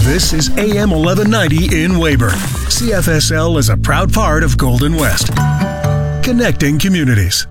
This is AM 1190 in Weyburn. CFSL is a proud part of Golden West. Connecting communities.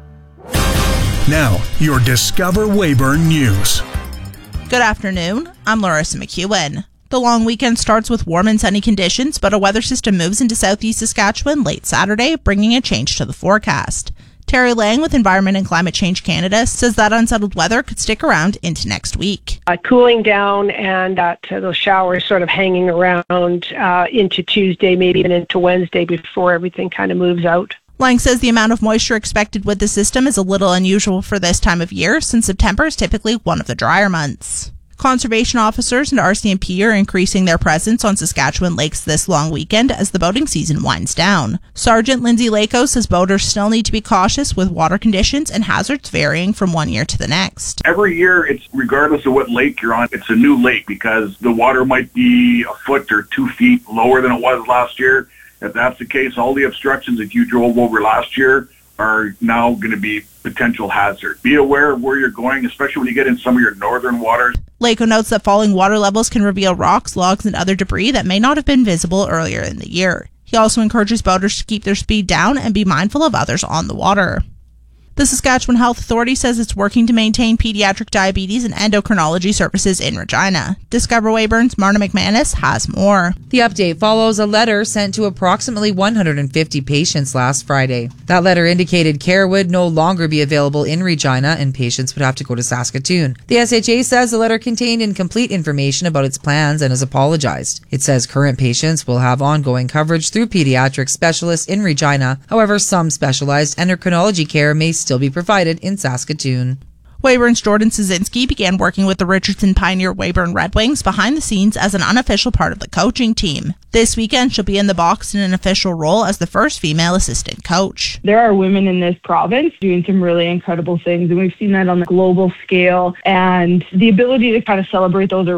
Now, your Discover Weyburn News. Good afternoon. I'm Larissa McEwen. The long weekend starts with warm and sunny conditions, but a weather system moves into southeast Saskatchewan late Saturday, bringing a change to the forecast. Terry Lang with Environment and Climate Change Canada says that unsettled weather could stick around into next week. Cooling down and those showers sort of hanging around into Tuesday, maybe even into Wednesday before everything kind of moves out. Lang says the amount of moisture expected with the system is a little unusual for this time of year, since September is typically one of the drier months. Conservation officers and RCMP are increasing their presence on Saskatchewan lakes this long weekend as the boating season winds down. Sergeant Lindsay Lako says boaters still need to be cautious with water conditions and hazards varying from one year to the next. Every year, it's regardless of what lake you're on, it's a new lake because the water might be a foot or 2 feet lower than it was last year. If that's the case, all the obstructions that you drove over last year are now going to be potential hazard. Be aware of where you're going, especially when you get in some of your northern waters. Lako notes that falling water levels can reveal rocks, logs, and other debris that may not have been visible earlier in the year. He also encourages boaters to keep their speed down and be mindful of others on the water. The Saskatchewan Health Authority says it's working to maintain pediatric diabetes and endocrinology services in Regina. Discover Weyburn's Marna McManus has more. The update follows a letter sent to approximately 150 patients last Friday. That letter indicated care would no longer be available in Regina and patients would have to go to Saskatoon. The SHA says the letter contained incomplete information about its plans and has apologized. It says current patients will have ongoing coverage through pediatric specialists in Regina. However, some specialized endocrinology care may still be provided in Saskatoon. Weyburn's Jordan Szynski began working with the Richardson Pioneer Weyburn Red Wings behind the scenes as an unofficial part of the coaching team. This weekend, she'll be in the box in an official role as the first female assistant coach. There are women in this province doing some really incredible things, and we've seen that on the global scale. And the ability to kind of celebrate those